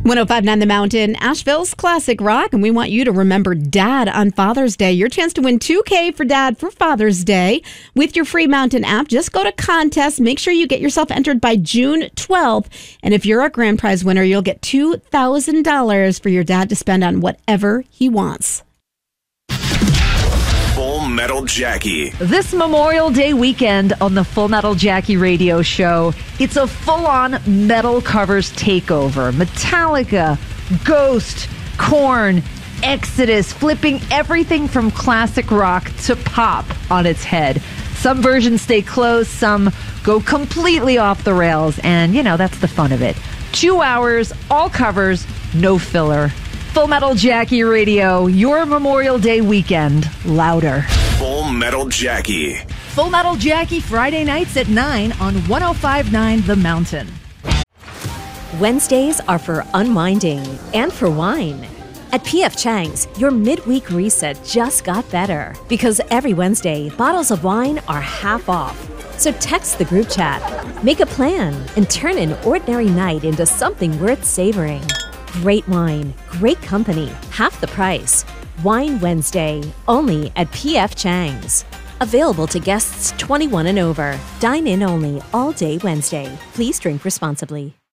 1059 The Mountain, Asheville's classic rock, and we want you to remember Dad on Father's Day. Your chance to win $2,000 for Dad for Father's Day with your free Mountain app. Just go to contest. Make sure you get yourself entered by June 12th. And if you're a grand prize winner, you'll get $2,000 for your dad to spend on whatever he wants. Full Metal Jackie. This Memorial Day weekend on the Full Metal Jackie radio show, it's a full-on metal covers takeover. Metallica, Ghost, Korn, Exodus, flipping everything from classic rock to pop on its head. Some versions stay close, some go completely off the rails, and, that's the fun of it. 2 hours, all covers, no filler. Full Metal Jackie Radio, your Memorial Day weekend, louder. Full Metal Jackie. Full Metal Jackie, Friday nights at 9 on 1059 The Mountain. Wednesdays are for unwinding and for wine. At P.F. Chang's, your midweek reset just got better. Because every Wednesday, bottles of wine are half off. So text the group chat, make a plan, and turn an ordinary night into something worth savoring. Great wine, great company, half the price. Wine Wednesday, only at P.F. Chang's. Available to guests 21 and over. Dine in only all day Wednesday. Please drink responsibly.